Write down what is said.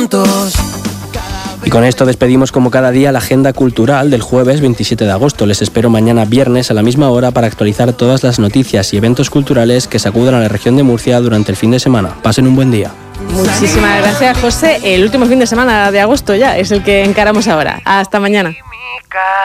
juntos. Y con esto despedimos como cada día la agenda cultural del jueves 27 de agosto. Les espero mañana viernes a la misma hora para actualizar todas las noticias y eventos culturales que sacudan a la región de Murcia durante el fin de semana. Pasen un buen día. Muchísimas gracias, José. El último fin de semana de agosto ya es el que encaramos ahora. Hasta mañana.